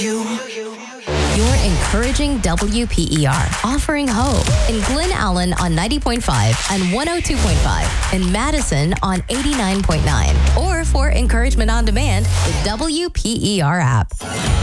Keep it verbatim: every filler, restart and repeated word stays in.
You're encouraging W P E R, offering hope in Glen Allen on ninety point five and one oh two point five, in Madison on eighty-nine point nine, or for encouragement on demand, the W P E R app.